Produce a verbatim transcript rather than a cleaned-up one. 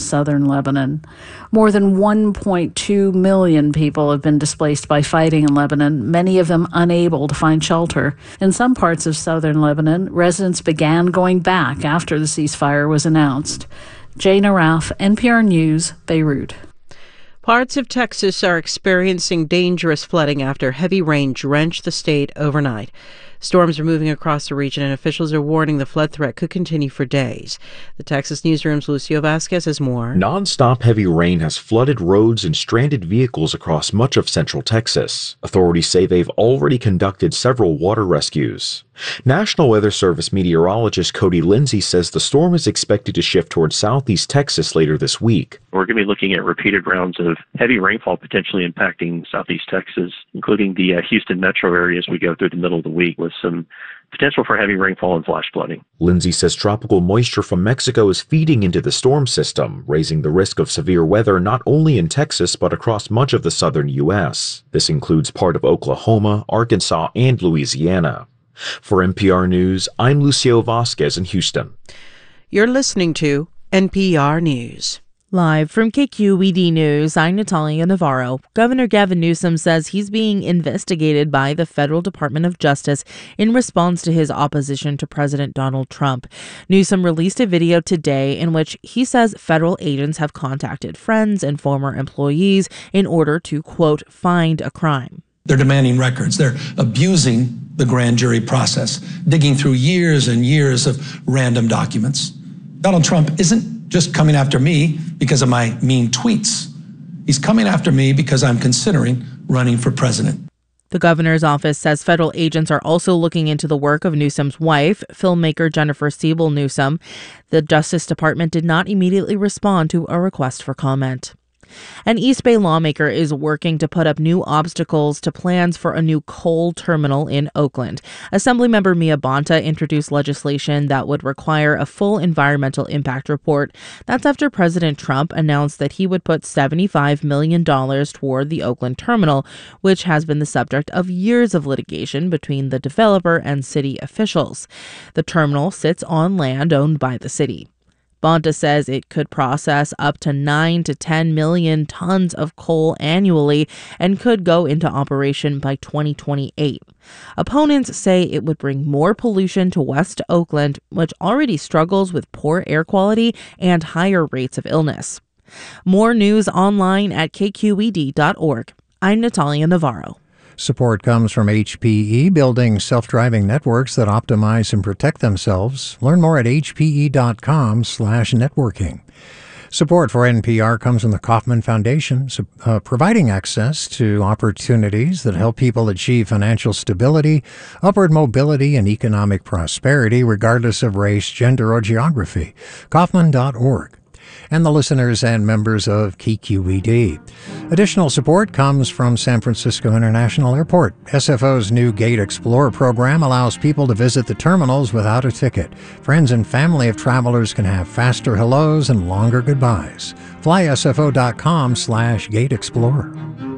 southern Lebanon. More than one point two million people have been displaced by fighting in Lebanon, many of them unable to find shelter. In some parts of southern Lebanon, residents began going back after the ceasefire was announced. Jane Araf, N P R News, Beirut. Parts of Texas are experiencing dangerous flooding after heavy rain drenched the state overnight. Storms are moving across the region, and officials are warning the flood threat could continue for days. The Texas Newsroom's Lucio Vasquez has more. Non-stop heavy rain has flooded roads and stranded vehicles across much of central Texas. Authorities say they've already conducted several water rescues. National Weather Service meteorologist Cody Lindsay says the storm is expected to shift towards southeast Texas later this week. We're going to be looking at repeated rounds of heavy rainfall potentially impacting southeast Texas, including the uh, Houston metro area as we go through the middle of the week, with some potential for heavy rainfall and flash flooding. Lindsay says tropical moisture from Mexico is feeding into the storm system, raising the risk of severe weather not only in Texas but across much of the southern U S. This includes part of Oklahoma, Arkansas, and Louisiana. For N P R News, I'm Lucio Vasquez in Houston. You're listening to N P R News. Live from K Q E D News, I'm Natalia Navarro. Governor Gavin Newsom says he's being investigated by the Federal Department of Justice in response to his opposition to President Donald Trump. Newsom released a video today in which he says federal agents have contacted friends and former employees in order to, quote, find a crime. They're demanding records. They're abusing the grand jury process, digging through years and years of random documents. Donald Trump isn't just coming after me because of my mean tweets. He's coming after me because I'm considering running for president. The governor's office says federal agents are also looking into the work of Newsom's wife, filmmaker Jennifer Siebel Newsom. The Justice Department did not immediately respond to a request for comment. An East Bay lawmaker is working to put up new obstacles to plans for a new coal terminal in Oakland. Assemblymember Mia Bonta introduced legislation that would require a full environmental impact report. That's after President Trump announced that he would put seventy-five million dollars toward the Oakland terminal, which has been the subject of years of litigation between the developer and city officials. The terminal sits on land owned by the city. Bonta says it could process up to nine to ten million tons of coal annually and could go into operation by twenty twenty-eight. Opponents say it would bring more pollution to West Oakland, which already struggles with poor air quality and higher rates of illness. More news online at K Q E D dot org. I'm Natalia Navarro. Support comes from H P E, building self-driving networks that optimize and protect themselves. Learn more at H P E dot com slash networking. Support for N P R comes from the Kauffman Foundation, uh, providing access to opportunities that help people achieve financial stability, upward mobility, and economic prosperity, regardless of race, gender, or geography. Kauffman dot org. And the listeners and members of K Q E D. Additional support comes from San Francisco International Airport. S F O's new Gate Explorer program allows people to visit the terminals without a ticket. Friends and family of travelers can have faster hellos and longer goodbyes. Fly S F O dot com slash Gate Explorer.